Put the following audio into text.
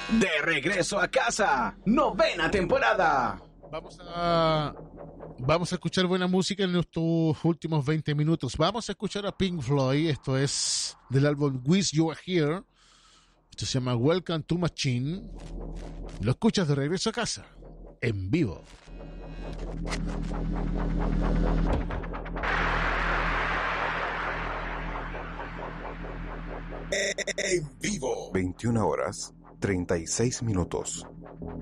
De regreso a casa, 9ª temporada. Vamos a escuchar buena música en estos últimos 20 minutos. Vamos a escuchar a Pink Floyd. Esto es del álbum Wish You Were Here. Esto se llama Welcome to Machine. Lo escuchas de regreso a casa, en vivo. En vivo. 21 horas, 36 minutos.